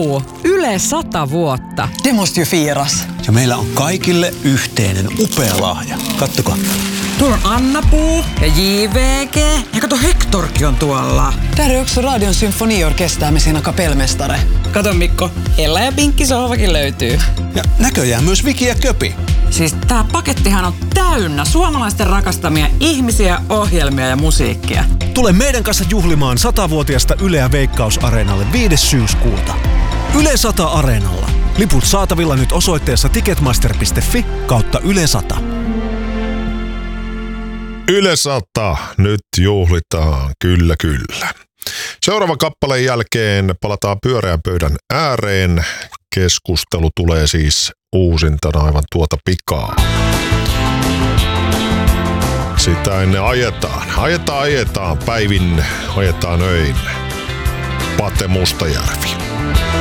Yle 100 vuotta. Det måste ju firas. Ja meillä on kaikille yhteinen upea lahja. Kattokaa. Tuolla on Anna-Puu ja JVG. Ja kato, Hectorkin on tuolla. Där är också Radion symfoniorkester med sina kapellmästare. Kato Mikko, Ella ja Pinkki sohvakin löytyy. Ja näköjään myös Viki ja Köpi. Siis tää pakettihan on täynnä suomalaisten rakastamia ihmisiä, ohjelmia ja musiikkia. Tule meidän kanssa juhlimaan 100-vuotiasta Yleä Veikkaus-areenalle 5. syyskuuta. Yle 100 Areenalla. Liput saatavilla nyt osoitteessa ticketmaster.fi/Yle 100. Yle 100, nyt juhlitaan, kyllä kyllä. Seuraavan kappaleen jälkeen palataan pyöreän pöydän ääreen. Keskustelu tulee siis uusintana aivan tuota pikaa. Sitä ennen ajetaan päivin, ajetaan öin. Pate Mustajärvi.